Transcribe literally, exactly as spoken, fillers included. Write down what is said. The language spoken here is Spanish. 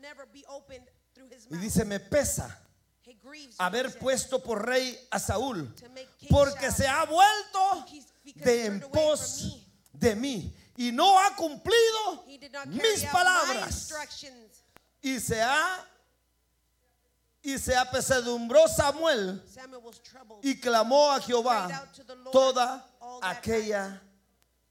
Y dice, me pesa haber puesto por rey a Saúl, porque se ha vuelto de en pos de mí y no ha cumplido mis palabras. Y se ha y se apesadumbró Samuel y clamó a Jehová toda aquella